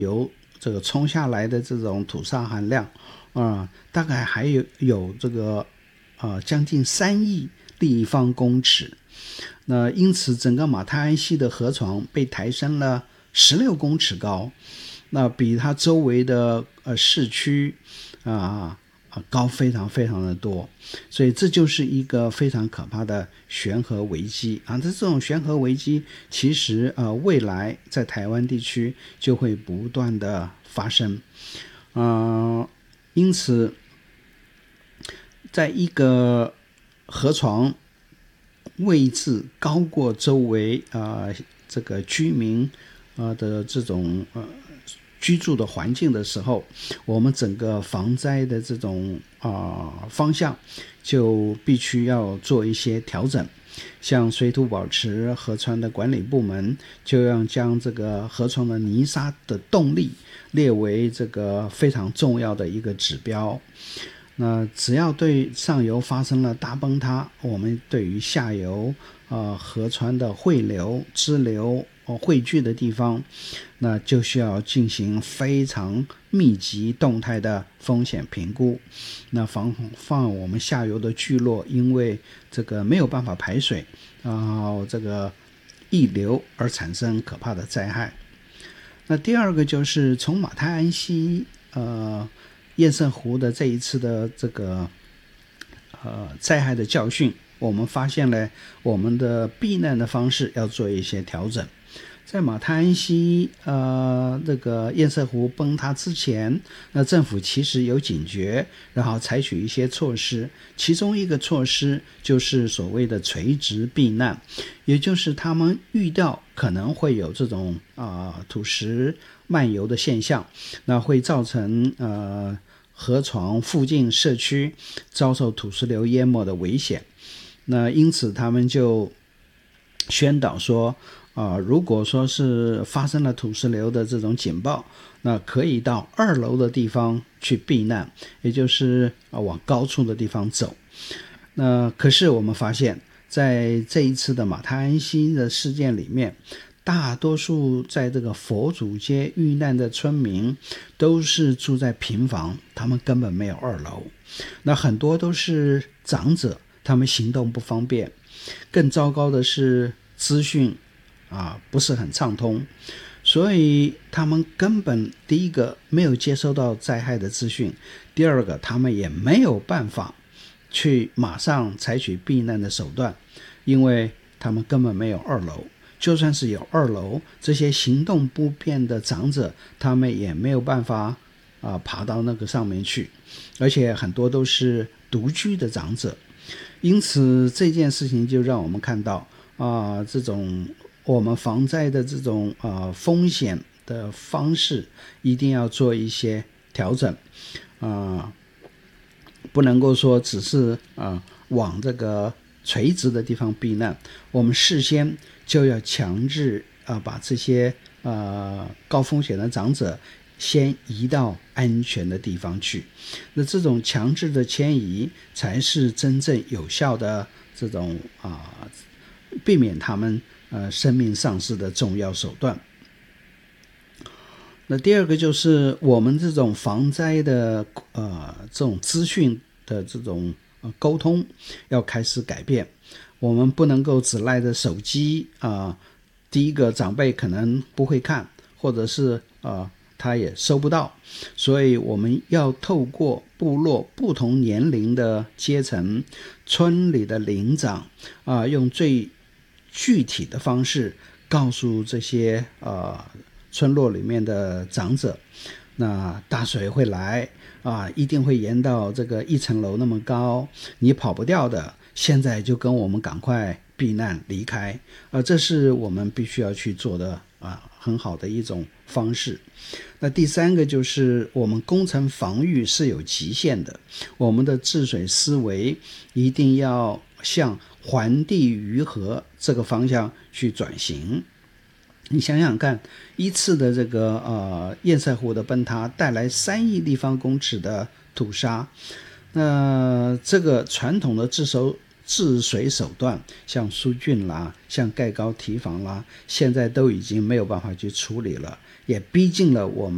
由这个冲下来的这种土沙含量大概还有这个将近3亿立方公尺。那因此整个马太安溪的河床被抬升了16公尺高，那比它周围的市区高非常非常的多，所以这就是一个非常可怕的悬河危机这种悬河危机其实未来在台湾地区就会不断的发生因此在一个河床位置高过周围这个居民的这种居住的环境的时候，我们整个防灾的这种方向就必须要做一些调整。像水土保持河川的管理部门就要将这个河床的泥沙的动力列为这个非常重要的一个指标。那只要对上游发生了大崩塌，我们对于下游河川的汇流、支流汇聚的地方，那就需要进行非常密集动态的风险评估，那防我们下游的聚落因为这个没有办法排水这个溢流而产生可怕的灾害。那第二个就是从马太安溪堰塞湖的这一次的这个灾害的教训，我们发现了我们的避难的方式要做一些调整。在马太安溪这个堰塞湖崩塌之前，那政府其实有警觉，然后采取一些措施，其中一个措施就是所谓的垂直避难，也就是他们预料可能会有这种土石漫游的现象，那会造成河床附近社区遭受土石流淹没的危险。那因此他们就宣导说如果说是发生了土石流的这种警报，那可以到2楼的地方去避难，也就是往高处的地方走。那可是我们发现在这一次的马太安溪的事件里面，大多数在这个佛祖街遇难的村民都是住在平房，他们根本没有2楼。那很多都是长者，他们行动不方便，更糟糕的是资讯不是很畅通，所以他们根本第一个没有接收到灾害的资讯，第二个他们也没有办法去马上采取避难的手段，因为他们根本没有2楼。就算是有2楼，这些行动不便的长者他们也没有办法爬到那个上面去，而且很多都是独居的长者。因此这件事情就让我们看到这种我们防灾的这种风险的方式一定要做一些调整不能够说只是往这个垂直的地方避难，我们事先就要强制把这些高风险的长者先移到安全的地方去。那这种强制的迁移才是真正有效的这种避免他们生命丧失的重要手段。那第二个就是我们这种防灾的这种资讯的这种沟通要开始改变，我们不能够只赖着手机第一个长辈可能不会看，或者是他也收不到，所以我们要透过部落不同年龄的阶层，村里的领长用最具体的方式告诉这些村落里面的长者，那大水会来一定会淹到这个1层楼那么高，你跑不掉的，现在就跟我们赶快避难离开这是我们必须要去做的很好的一种方式。那第三个就是我们工程防御是有极限的，我们的治水思维一定要向还地于河这个方向去转型。你想想看，一次的这个堰塞湖的崩塌带来3亿立方公尺的土沙，那这个传统的治水手段，像疏浚啦，像盖高堤防啦，现在都已经没有办法去处理了，也逼近了我们